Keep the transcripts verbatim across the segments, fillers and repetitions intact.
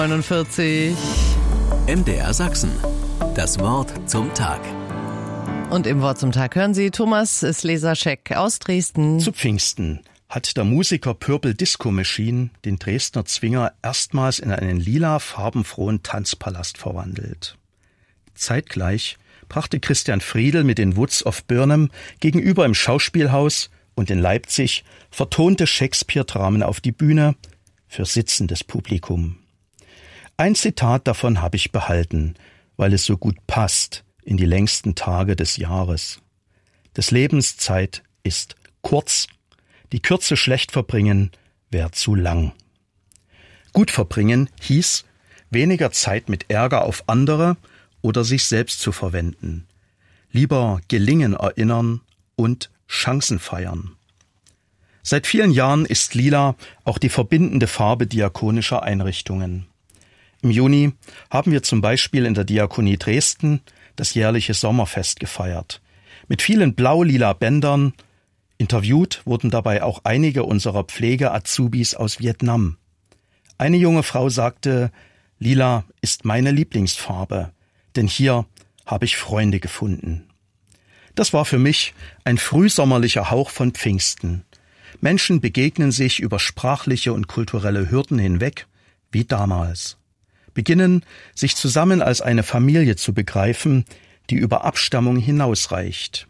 neunundvierzig. M D R Sachsen. Das Wort zum Tag. Und im Wort zum Tag hören Sie Thomas Slezak aus Dresden. Zu Pfingsten hat der Musiker Purple Disco Machine den Dresdner Zwinger erstmals in einen lila farbenfrohen Tanzpalast verwandelt. Zeitgleich brachte Christian Friedel mit den Woods of Burnham gegenüber im Schauspielhaus und in Leipzig vertonte Shakespeare-Dramen auf die Bühne für sitzendes Publikum. Ein Zitat davon habe ich behalten, weil es so gut passt in die längsten Tage des Jahres. Des Lebens Zeit ist kurz, die Kürze schlecht verbringen wäre zu lang. Gut verbringen hieß, weniger Zeit mit Ärger auf andere oder sich selbst zu verwenden. Lieber Gelingen erinnern und Chancen feiern. Seit vielen Jahren ist Lila auch die verbindende Farbe diakonischer Einrichtungen. Im Juni haben wir zum Beispiel in der Diakonie Dresden das jährliche Sommerfest gefeiert. Mit vielen blau-lila Bändern. Interviewt wurden dabei auch einige unserer Pflege-Azubis aus Vietnam. Eine junge Frau sagte, Lila ist meine Lieblingsfarbe, denn hier habe ich Freunde gefunden. Das war für mich ein frühsommerlicher Hauch von Pfingsten. Menschen begegnen sich über sprachliche und kulturelle Hürden hinweg, wie damals. Beginnen, sich zusammen als eine Familie zu begreifen, die über Abstammung hinausreicht.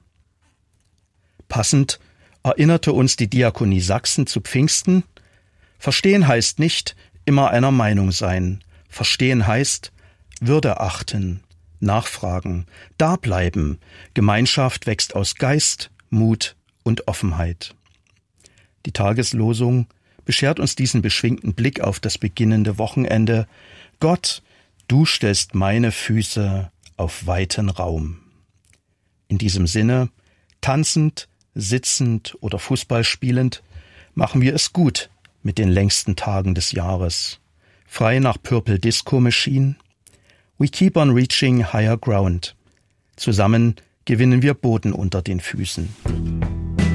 Passend erinnerte uns die Diakonie Sachsen zu Pfingsten: Verstehen heißt nicht immer einer Meinung sein. Verstehen heißt Würde achten, nachfragen, dableiben. Gemeinschaft wächst aus Geist, Mut und Offenheit. Die Tageslosung beschert uns diesen beschwingten Blick auf das beginnende Wochenende. Gott, du stellst meine Füße auf weiten Raum. In diesem Sinne, tanzend, sitzend oder Fußball spielend, machen wir es gut mit den längsten Tagen des Jahres. Frei nach Purple Disco Machine. We keep on reaching higher ground. Zusammen gewinnen wir Boden unter den Füßen.